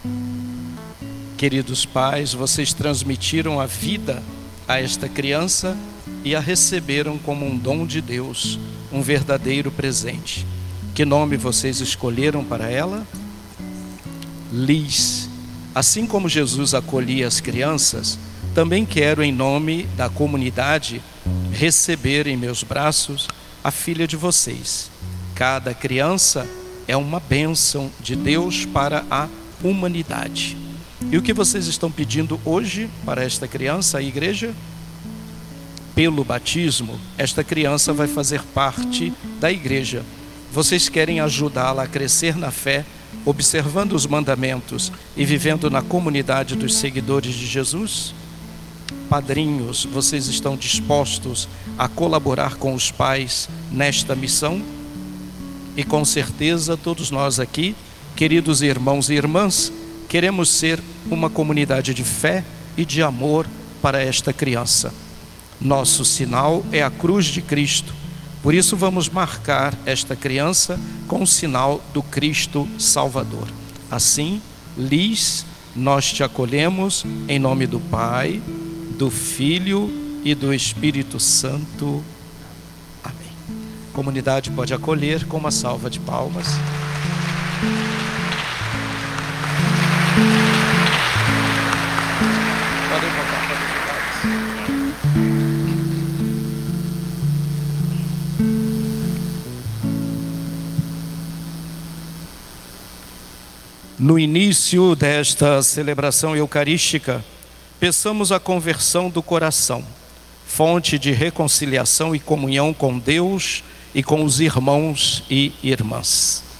Queridos pais, vocês transmitiram a vida a esta criança e a receberam como um dom de Deus, um verdadeiro presente. Que nome vocês escolheram para ela? Liz. Assim como Jesus acolhia as crianças, também quero, em nome da comunidade, receber em meus braços a filha de vocês. Cada criança é uma bênção de Deus para a humanidade. E o que vocês estão pedindo hoje para esta criança, a igreja? Pelo batismo, esta criança vai fazer parte da igreja. Vocês querem ajudá-la a crescer na fé, observando os mandamentos e vivendo na comunidade dos seguidores de Jesus? Padrinhos, vocês estão dispostos a colaborar com os pais nesta missão? E com certeza todos nós aqui, queridos irmãos e irmãs, queremos ser uma comunidade de fé e de amor para esta criança. Nosso sinal é a cruz de Cristo. Por isso vamos marcar esta criança com o sinal do Cristo Salvador. Assim, Liz, nós te acolhemos em nome do Pai, do Filho e do Espírito Santo. Amém. A comunidade pode acolher com uma salva de palmas. Podem voltar para os lugares. No início desta celebração eucarística, peçamos a conversão do coração, fonte de reconciliação e comunhão com Deus e com os irmãos e irmãs.